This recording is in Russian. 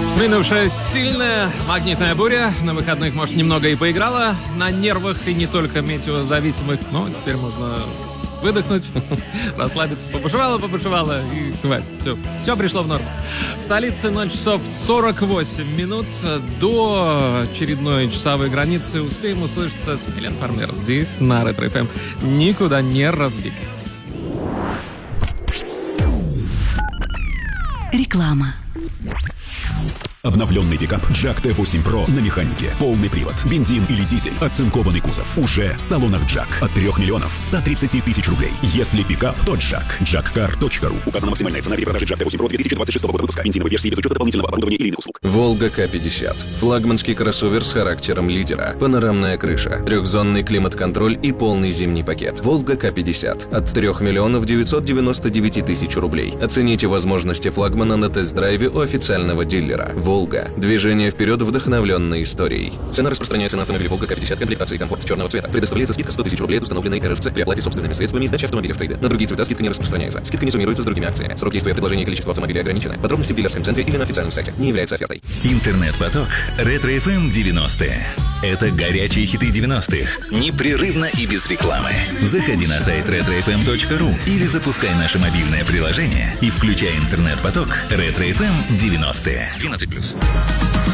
Минувшая сильная магнитная буря на выходных, может, немного и поиграла на нервах, и не только метеозависимых, но теперь можно выдохнуть, расслабиться. Побушевало, и хватит. Все пришло в норму. В столице 0 часов 48 минут. До очередной часовой границы успеем услышаться с Милен Фармер. Здесь на Ретро FM. Никуда не раздвигайтесь. Реклама. Обновленный пикап Jack T8 Pro на механике. Полный привод, бензин или дизель, оцинкованный кузов. Уже в салонах Jack от 3 миллионов 130 тысяч рублей. Если пикап, то Jack. jackcar.ru. Указана максимальная цена при продаже Jack T8 Pro 2026 года выпуска. Бензиновой версии без учета дополнительного оборудования или иных услуг. Волга К50. Флагманский кроссовер с характером лидера. Панорамная крыша, трехзонный климат-контроль и полный зимний пакет. Волга К50. От 3 миллионов 999 тысяч рублей. Оцените возможности флагмана на тест-драйве у официального дилера. Волга. Движение вперед, вдохновленной историей. Цена распространяется на автомобиль Волга К50 комплектации комфорт черного цвета. Предоставляется скидка 100 тысяч рублей от установленной РРЦ при оплате собственными средствами и сдаче автомобиля в трейде. На другие цвета скидка не распространяется. Скидка не суммируется с другими акциями. Срок действия предложения и количество автомобилей ограничено. Подробности в дилерском центре или на официальном сайте. Не является офертой. Интернет-поток Ретро FM 90-е. Это горячие хиты 90-х. Непрерывно и без рекламы. Заходи на сайт retrofm.ru или запускай наше мобильное приложение и включай интернет-поток Ретро FM 90-е. 12+.